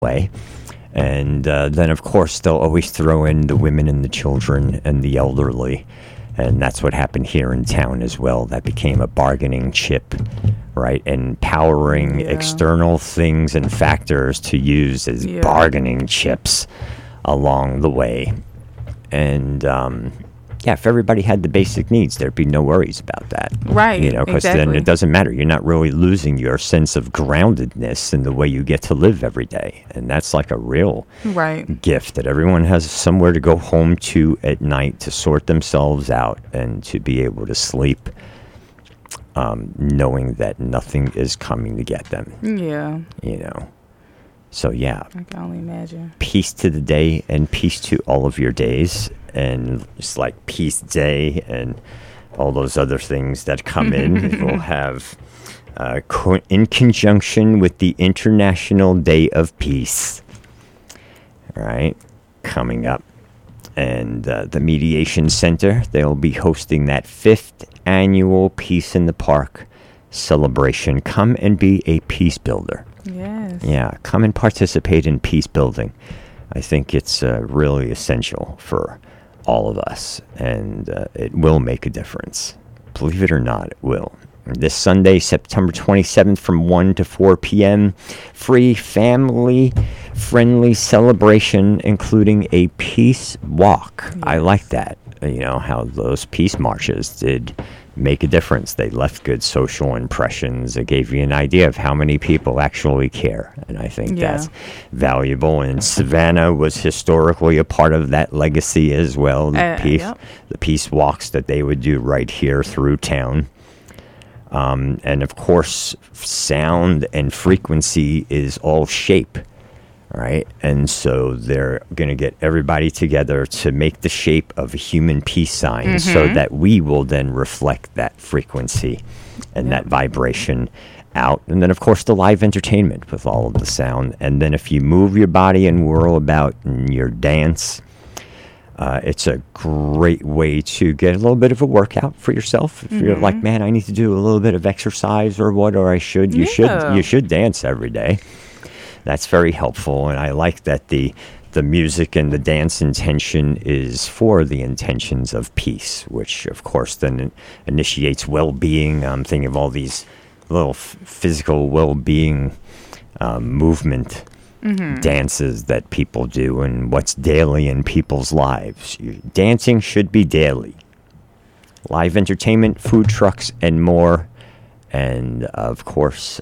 way. And then, of course, they'll always throw in the women and the children and the elderly. And that's what happened here in town as well. That became a bargaining chip, right? Empowering external things and factors to use as bargaining chips along the way. And, if everybody had the basic needs, there'd be no worries about that. Right, Because then it doesn't matter. You're not really losing your sense of groundedness in the way you get to live every day. And that's like a real gift, that everyone has somewhere to go home to at night to sort themselves out and to be able to sleep, knowing that nothing is coming to get them. Yeah. So, I can only imagine. Peace to the day and peace to all of your days. And just like Peace Day and all those other things that come in, we'll have in conjunction with the International Day of Peace, right, coming up. And the Mediation Center, they'll be hosting that 5th annual Peace in the Park celebration. Come and be a peace builder. Yes. Yeah, come and participate in peace building. I think it's really essential for all of us, and it will make a difference. Believe it or not, it will. This Sunday, September 27th from 1 to 4 p.m., free family-friendly celebration, including a peace walk. Yes. I like that. How those peace marches did make a difference. They left good social impressions. It gave you an idea of how many people actually care. And I think that's valuable. And Savannah was historically a part of that legacy as well. The peace walks that they would do right here through town. And of course, sound and frequency is all shape, right? And so they're going to get everybody together to make the shape of a human peace sign so that we will then reflect that frequency and that vibration out. And then, of course, the live entertainment with all of the sound. And then if you move your body and whirl about in your dance, it's a great way to get a little bit of a workout for yourself. If you're like, man, I need to do a little bit of exercise or you should dance every day. That's very helpful, and I like that the music and the dance intention is for the intentions of peace, which, of course, then initiates well-being. I'm thinking of all these little physical well-being movement dances that people do and what's daily in people's lives. Dancing should be daily. Live entertainment, food trucks, and more. And, of course...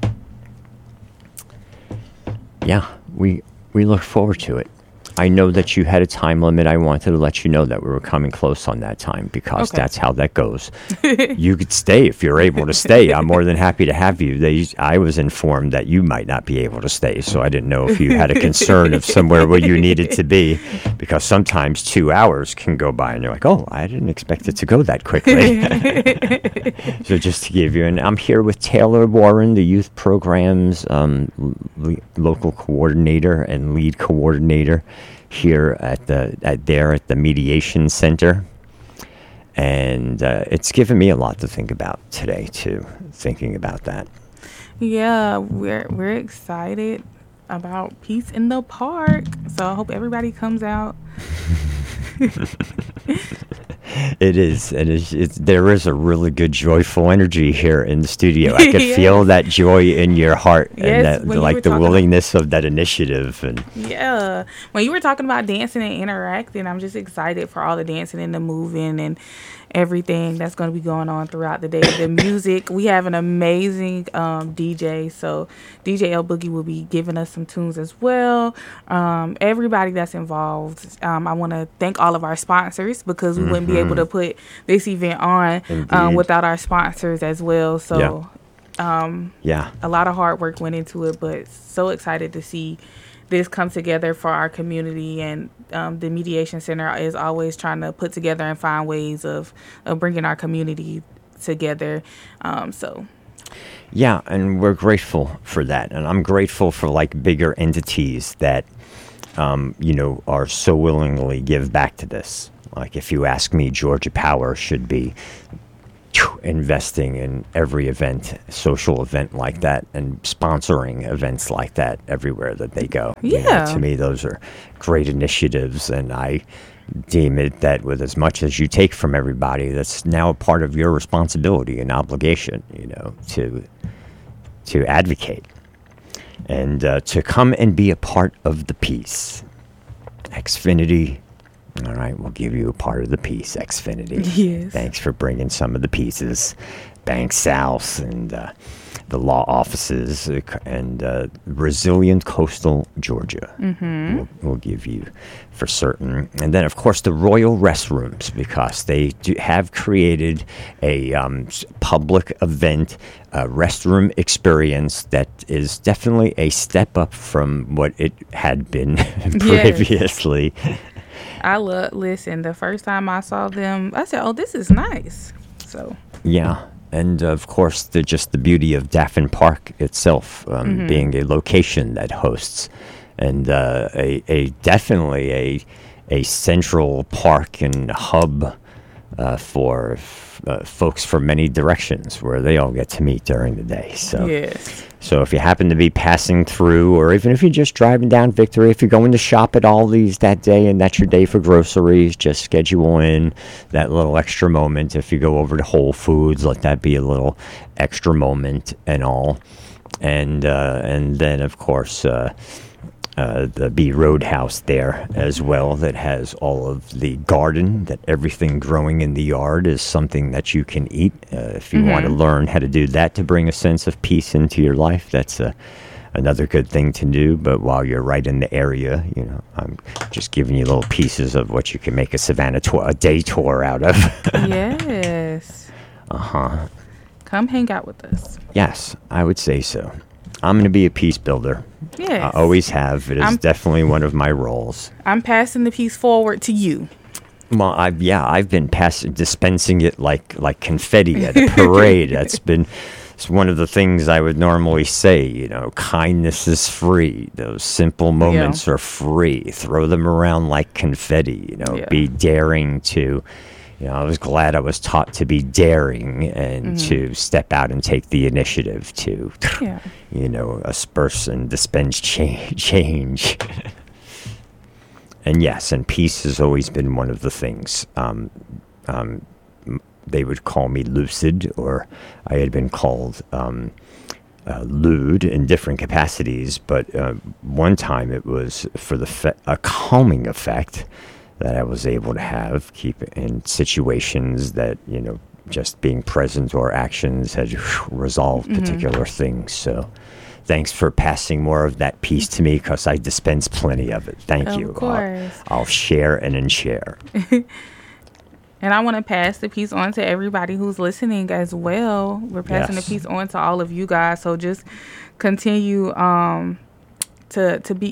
we look forward to it. I know that you had a time limit. I wanted to let you know that we were coming close on that time because that's how that goes. You could stay if you're able to stay. I'm more than happy to have you. I was informed that you might not be able to stay, so I didn't know if you had a concern of somewhere where you needed to be, because sometimes 2 hours can go by and you're like, oh, I didn't expect it to go that quickly. So just to give you, and I'm here with Taylor Warren, the youth programs local coordinator and lead coordinator here at the Mediation Center, and it's given me a lot to think about today too. Thinking about that. Yeah, we're excited about Peace in the Park, so I hope everybody comes out. It is. There is a really good, joyful energy here in the studio. I could feel that joy in your heart, and that, like, the willingness of that initiative. And when you were talking about dancing and interacting, I'm just excited for all the dancing and the moving and everything that's going to be going on throughout the day. The music, we have an amazing DJ, so DJ L Boogie will be giving us some tunes as well. Everybody that's involved, I want to thank all of our sponsors, because we wouldn't be able to put this event on without our sponsors as well. So a lot of hard work went into it, but so excited to see this come together for our community. And the Mediation Center is always trying to put together and find ways of bringing our community together. Yeah, and we're grateful for that. And I'm grateful for, like, bigger entities that, are so willingly give back to this. Like, if you ask me, Georgia Power should be investing in every event, social event like that, and sponsoring events like that everywhere that they go. Yeah. To me, those are great initiatives, and I deem it that with as much as you take from everybody, that's now a part of your responsibility and obligation, to advocate and to come and be a part of the peace. Xfinity. All right, we'll give you a part of the piece, Xfinity. Yes. Thanks for bringing some of the pieces. Bank South and the law offices and resilient coastal Georgia. We'll give you for certain. And then, of course, the Royal Restrooms, because they have created a public event restroom experience that is definitely a step up from what it had been previously. Listen, the first time I saw them, I said, oh, this is nice. So yeah. And of course, the beauty of Daffin Park itself being a location that hosts, and definitely a central park and hub for folks from many directions where they all get to meet during the day. So yes. So if you happen to be passing through, or even if you're just driving down Victory, if you're going to shop at Aldi's that day and that's your day for groceries, just schedule in that little extra moment. If you go over to Whole Foods, let that be a little extra moment and all. And then, of course, the B Roadhouse there as well, that has all of the garden, that everything growing in the yard is something that you can eat. If you want to learn how to do that to bring a sense of peace into your life, that's another good thing to do. But while you're right in the area, I'm just giving you little pieces of what you can make a Savannah a day tour out of. Yes. Come hang out with us. Yes, I would say so. I'm going to be a peace builder. Yes. I always have. It is definitely one of my roles. I'm passing the peace forward to you. Well, I've been dispensing it like confetti at a parade. It's one of the things I would normally say. Kindness is free. Those simple moments are free. Throw them around like confetti. Be daring to. I was glad I was taught to be daring and to step out and take the initiative to, asperse and dispense change. And yes, and peace has always been one of the things. They would call me lucid, or I had been called lewd in different capacities. But one time it was for a calming effect that I was able to have, keep in situations that, just being present or actions had resolved particular things. So thanks for passing more of that peace to me, because I dispense plenty of it. Thank you. Of course. I'll share and unshare. And I want to pass the peace on to everybody who's listening as well. We're passing the peace on to all of you guys. So just continue to be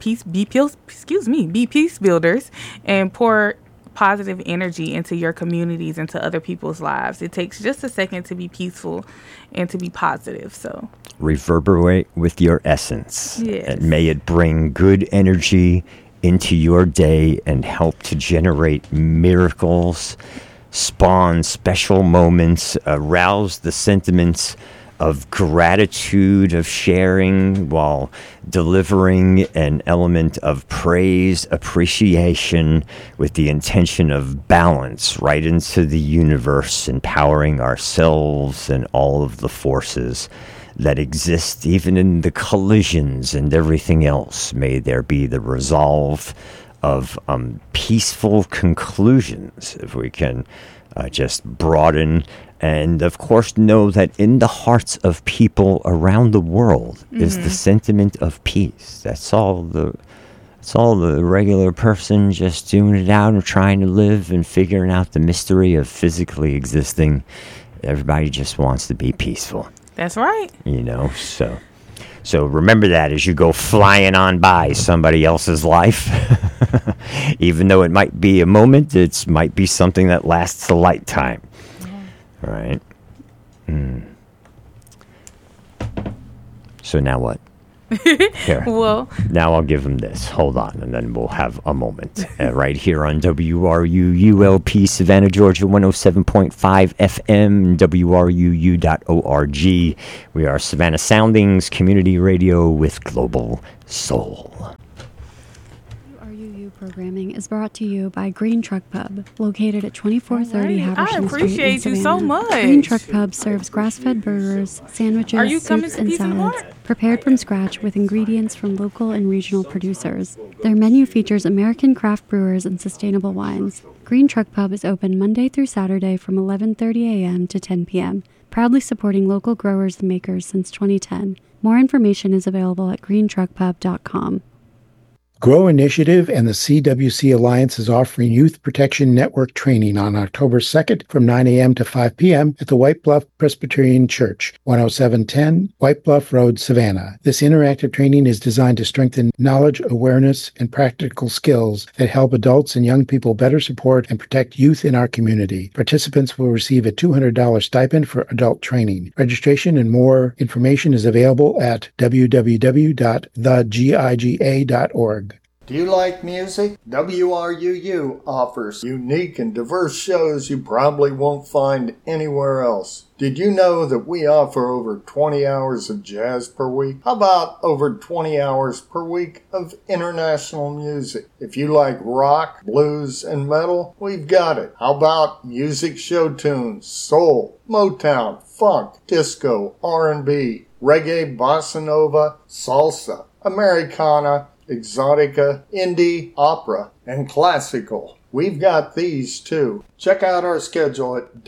peace builders, and pour positive energy into your communities, into other people's lives. It takes just a second to be peaceful and to be positive. So reverberate with your essence. Yes. And may it bring good energy into your day and help to generate miracles, spawn special moments, arouse the sentiments of gratitude, of sharing, while delivering an element of praise, appreciation, with the intention of balance right into the universe, empowering ourselves and all of the forces that exist, even in the collisions and everything else. May there be the resolve of peaceful conclusions, if we can just broaden. And, of course, know that in the hearts of people around the world is the sentiment of peace. That's all the regular person just doing it out and trying to live and figuring out the mystery of physically existing. Everybody just wants to be peaceful. That's right. So remember that as you go flying on by somebody else's life. Even though it might be a moment, it might be something that lasts a lifetime. Right. So now what? Here. Well, now I'll give him this. Hold on, and then we'll have a moment. Right here on WRUULP, Savannah, Georgia, 107.5 FM, WRUU.org. We are Savannah Soundings, community radio with global soul. Programming is brought to you by Green Truck Pub, located at 2430 Haversham Street. I appreciate you so much. Green Truck Pub serves grass-fed burgers, sandwiches, soups, and salads, prepared from scratch with ingredients from local and regional producers. Their menu features American craft brewers and sustainable wines. Green Truck Pub is open Monday through Saturday from 11:30 a.m. to 10 p.m., proudly supporting local growers and makers since 2010. More information is available at greentruckpub.com. Grow Initiative and the CWC Alliance is offering Youth Protection Network training on October 2nd from 9 a.m. to 5 p.m. at the White Bluff Presbyterian Church, 10710 White Bluff Road, Savannah. This interactive training is designed to strengthen knowledge, awareness, and practical skills that help adults and young people better support and protect youth in our community. Participants will receive a $200 stipend for adult training. Registration and more information is available at www.thegiga.org. Do you like music? WRUU offers unique and diverse shows you probably won't find anywhere else. Did you know that we offer over 20 hours of jazz per week? How about over 20 hours per week of international music? If you like rock, blues, and metal, we've got it. How about music show tunes, soul, Motown, funk, disco, R&B, reggae, bossa nova, salsa, Americana, exotica, indie, opera, and classical. We've got these too. Check out our schedule at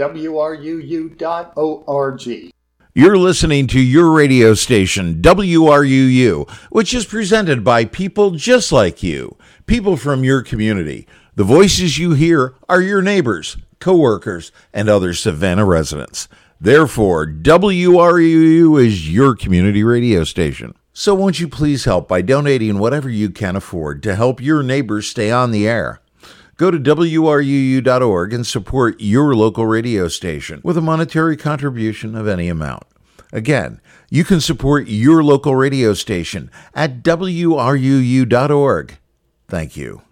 WRUU.org. You're listening to your radio station, WRUU, which is presented by people just like you, people from your community. The voices you hear are your neighbors, coworkers, and other Savannah residents. Therefore, WRUU is your community radio station. So won't you please help by donating whatever you can afford to help your neighbors stay on the air? Go to WRUU.org and support your local radio station with a monetary contribution of any amount. Again, you can support your local radio station at WRUU.org. Thank you.